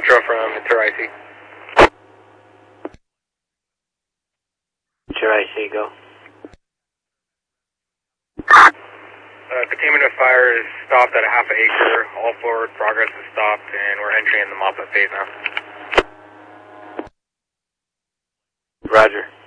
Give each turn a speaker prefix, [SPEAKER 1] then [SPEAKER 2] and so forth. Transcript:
[SPEAKER 1] Metro from Mr. IC.
[SPEAKER 2] Mr. IC, go.
[SPEAKER 1] Containment of fire is stopped at a half an acre. All forward progress is stopped, and we're entering in the mop-up phase now.
[SPEAKER 2] Roger.